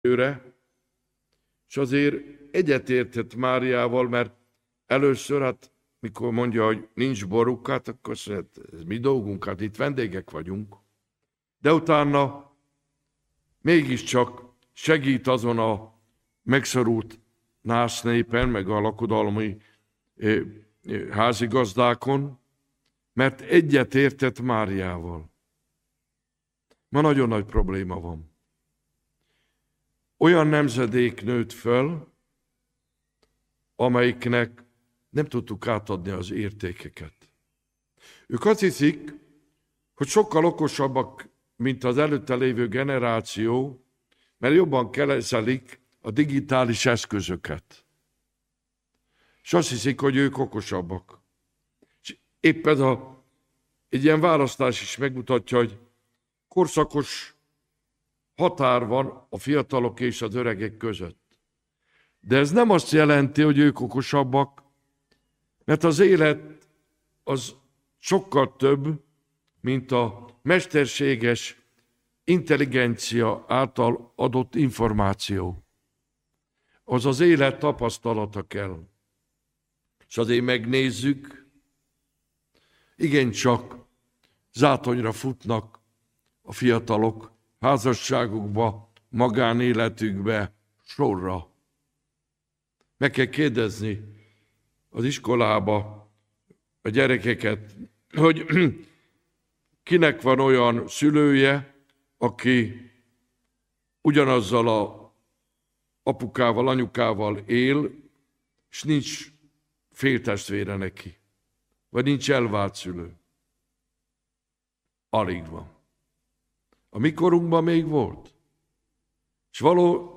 őre, és azért egyetértett Máriával, mert először, hát mikor mondja, hogy nincs boruk, hát akkor azt mondja, ez mi dolgunk, hát itt vendégek vagyunk. De utána mégiscsak segít azon a megszorult násznépen, meg a lakodalmi házigazdákon, mert egyetértett Máriával. Ma nagyon nagy probléma van. Olyan nemzedék nőtt föl, amelyiknek nem tudtuk átadni az értékeket. Ők azt hiszik, hogy sokkal okosabbak, mint az előtte lévő generáció, mert jobban kezelik a digitális eszközöket. És azt hiszik, hogy ők okosabbak. És épp ez egy ilyen választás is megmutatja, hogy korszakos határ van a fiatalok és az öregek között. De ez nem azt jelenti, hogy ők okosabbak, mert az élet az sokkal több, mint a mesterséges intelligencia által adott információ. Az élet tapasztalata kell. És azért megnézzük, igencsak zátonyra futnak a fiatalok házasságukba, magánéletükbe, sorra. Meg kell kérdezni az iskolába a gyerekeket, hogy kinek van olyan szülője, aki ugyanazzal a apukával, anyukával él, és nincs féltestvére neki, vagy nincs elvált szülő. Alig van. A mi korunkban még volt. És való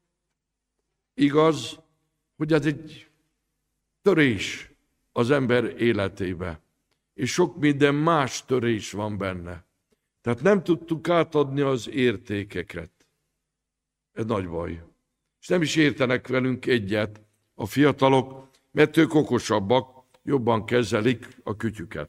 igaz, hogy ez egy törés az ember életébe. És sok minden más törés van benne. Tehát nem tudtuk átadni az értékeket. Ez nagy baj. És nem is értenek velünk egyet a fiatalok, mert ők okosabbak, jobban kezelik a kütyüket.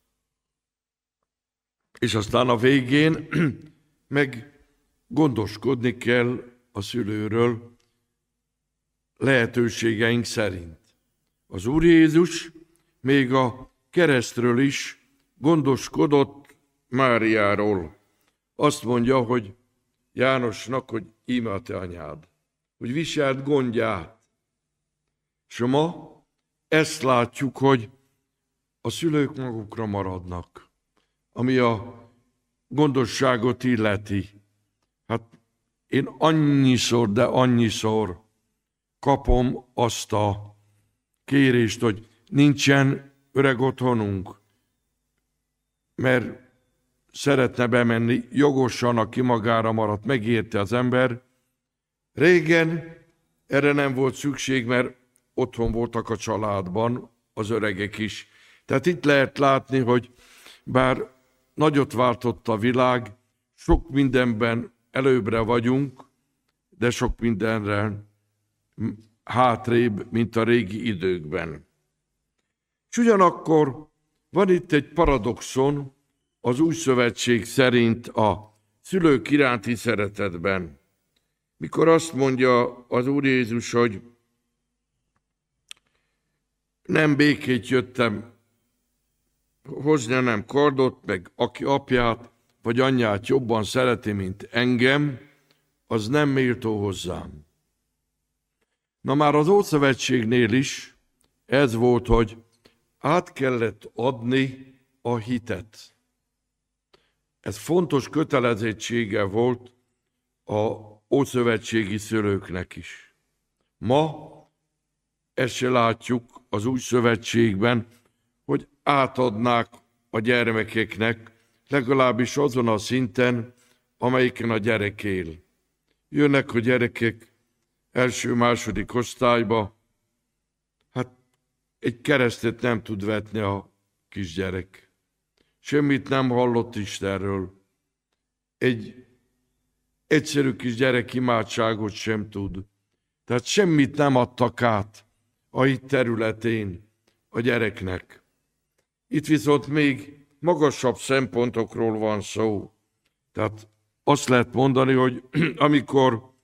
És aztán a végén meg gondoskodni kell a szülőről lehetőségeink szerint. Az Úr Jézus még a keresztről is gondoskodott Máriáról. Azt mondja, hogy Jánosnak, hogy íme a te anyád, hogy viselt gondját. És ma ezt látjuk, hogy a szülők magukra maradnak, ami a gondosságot illeti. Hát én annyiszor, de annyiszor kapom azt a kérést, hogy nincsen öreg otthonunk, mert szeretne bemenni, jogosan, aki magára maradt, megérte az ember. Régen erre nem volt szükség, mert otthon voltak a családban az öregek is. Tehát itt lehet látni, hogy bár nagyot váltott a világ, sok mindenben előbbre vagyunk, de sok mindenre hátrébb, mint a régi időkben. És ugyanakkor van itt egy paradoxon az új szövetség szerint a szülők iránti szeretetben. Mikor azt mondja az Úr Jézus, hogy nem békét jöttem hozni, hanem kardot, meg aki apját vagy anyját jobban szereti, mint engem, az nem méltó hozzám. Na már az Ószövetségnél is ez volt, hogy át kellett adni a hitet. Ez fontos kötelezettsége volt a ószövetségi szülőknek is. Ma ezt se látjuk az új szövetségben, hogy átadnák a gyermekeknek, legalábbis azon a szinten, amelyiken a gyerek él. Jönnek a gyerekek első-második osztályba, hát egy keresztet nem tud vetni a kisgyerek. Semmit nem hallott Istenről. Egy egyszerű kis gyerek imádságot sem tud. Tehát semmit nem adtak át a hit területén a gyereknek. Itt viszont még magasabb szempontokról van szó. Tehát azt lehet mondani, hogy amikor